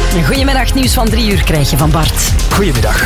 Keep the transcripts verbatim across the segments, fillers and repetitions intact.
Goedemiddag, nieuws van drie uur krijg je van Bart. Goedemiddag.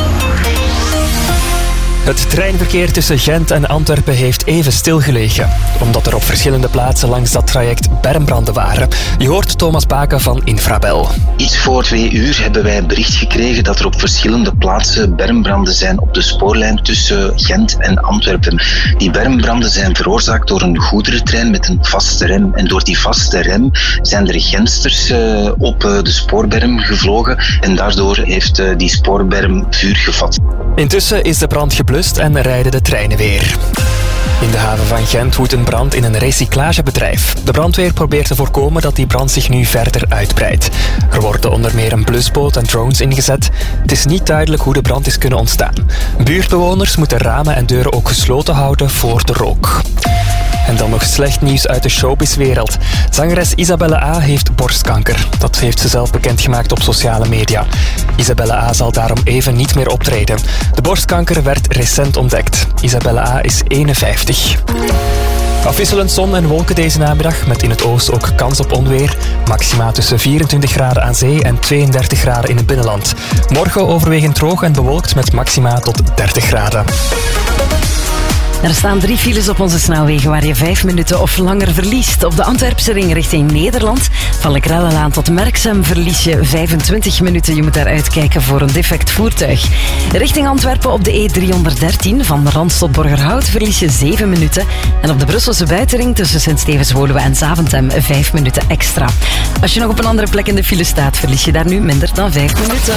Het treinverkeer tussen Gent en Antwerpen heeft even stilgelegen, omdat er op verschillende plaatsen langs dat traject bermbranden waren. Je hoort Thomas Baken van Infrabel. Iets voor twee uur hebben wij bericht gekregen dat er op verschillende plaatsen bermbranden zijn op de spoorlijn tussen Gent en Antwerpen. Die bermbranden zijn veroorzaakt door een goederentrein met een vaste rem. En door die vaste rem zijn er gensters uh, op uh, de spoorberm gevlogen en daardoor heeft uh, die spoorberm vuur gevat. Intussen is de brand geblust en rijden de treinen weer. In de haven van Gent woedt een brand in een recyclagebedrijf. De brandweer probeert te voorkomen dat die brand zich nu verder uitbreidt. Er worden onder meer een blusboot en drones ingezet. Het is niet duidelijk hoe de brand is kunnen ontstaan. Buurtbewoners moeten ramen en deuren ook gesloten houden voor de rook. En dan nog slecht nieuws uit de showbizwereld. Zangeres Isabelle A. heeft borstkanker. Dat heeft ze zelf bekendgemaakt op sociale media. Isabelle A. zal daarom even niet meer optreden. De borstkanker werd recent ontdekt. Isabelle A. is eenenvijftig. Afwisselend zon en wolken deze namiddag, met in het oosten ook kans op onweer. Maxima tussen vierentwintig graden aan zee en tweeëndertig graden in het binnenland. Morgen overwegend droog en bewolkt met maxima tot dertig graden. Er staan drie files op onze snelwegen waar je vijf minuten of langer verliest. Op de Antwerpse ring richting Nederland, van Le Krellenlaan tot Merksem, verlies je vijfentwintig minuten. Je moet daar uitkijken voor een defect voertuig. Richting Antwerpen op de E driehonderddertien, van Rans tot Borgerhout, verlies je zeven minuten. En op de Brusselse buitenring tussen Sint-Stevens-Woluwe en Zaventem vijf minuten extra. Als je nog op een andere plek in de file staat, verlies je daar nu minder dan vijf minuten.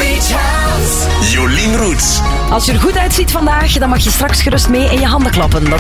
Jolien Roets. Als je er goed uitziet vandaag, dan mag je straks gerust mee in je handen klappen. Dat